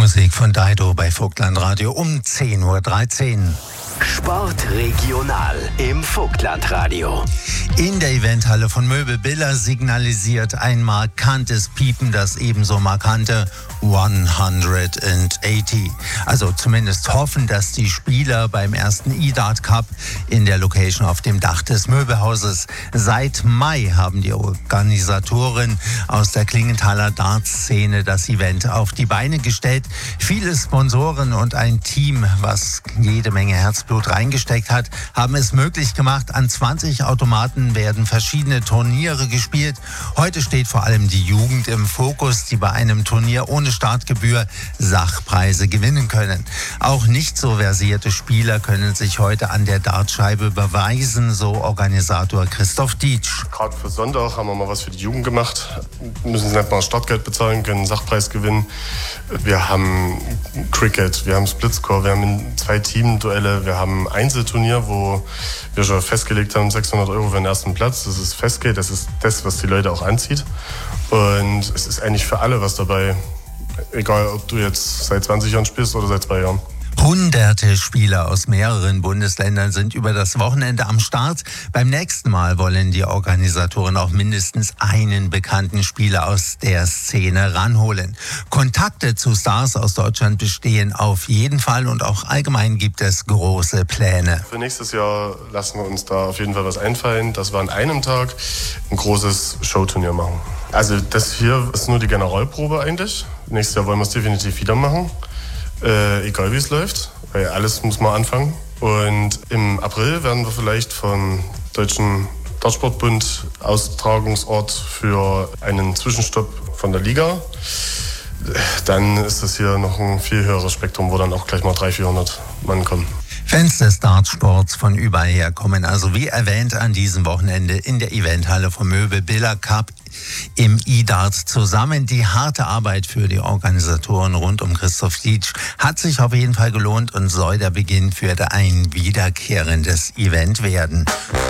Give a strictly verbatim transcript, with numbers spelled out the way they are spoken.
Musik von Dido bei Vogtlandradio um zehn Uhr dreizehn. Sport regional im Vogtlandradio. In der Eventhalle von Möbelbiller signalisiert ein markantes Piepen das ebenso markante hundertachtzig. Also zumindest hoffen, dass die Spieler beim ersten E-Dart Cup in der Location auf dem Dach des Möbelhauses. Seit Mai haben die Organisatoren aus der Klingenthaler Dartszene das Event auf die Beine gestellt. Viele Sponsoren und ein Team, was jede Menge Herzblut reingesteckt hat, haben es möglich gemacht. An zwanzig Automaten werden verschiedene Turniere gespielt. Heute steht vor allem die Jugend im Fokus, die bei einem Turnier ohne Startgebühr Sachpreise gewinnen können. Auch nicht so versierte Spieler können sich heute an der Dartscheibe beweisen, so Organisator Christoph Dietsch. Gerade für Sonntag haben wir mal was für die Jugend gemacht. Müssen sie nicht mal Startgeld bezahlen, können Sachpreis gewinnen. Wir haben Cricket, wir haben Splitscore, wir haben zwei Teamduelle, wir haben ein Einzelturnier, wo wir schon festgelegt haben, sechshundert Euro für den ersten Platz. Das ist Festgeld, das ist das, was die Leute auch anzieht. Und es ist eigentlich für alle was dabei. Egal, ob du jetzt seit zwanzig Jahren spielst oder seit zwei Jahren. Hunderte Spieler aus mehreren Bundesländern sind über das Wochenende am Start. Beim nächsten Mal wollen die Organisatoren auch mindestens einen bekannten Spieler aus der Szene ranholen. Kontakte zu Stars aus Deutschland bestehen auf jeden Fall und auch allgemein gibt es große Pläne. Für nächstes Jahr lassen wir uns da auf jeden Fall was einfallen, dass wir an einem Tag ein großes Showturnier machen. Also das hier ist nur die Generalprobe eigentlich. Nächstes Jahr wollen wir es definitiv wieder machen. Äh, egal wie es läuft, weil alles muss mal anfangen. Und im April werden wir vielleicht vom Deutschen Dartsportbund Austragungsort für einen Zwischenstopp von der Liga. Dann ist das hier noch ein viel höheres Spektrum, wo dann auch gleich mal dreihundert, vierhundert Mann kommen. Fans des Dartsports von überall her kommen also wie erwähnt an diesem Wochenende in der Eventhalle vom Möbelbiller Cup im E-Dart zusammen. Die harte Arbeit für die Organisatoren rund um Christoph Dietsch hat sich auf jeden Fall gelohnt und soll der Beginn für ein wiederkehrendes Event werden.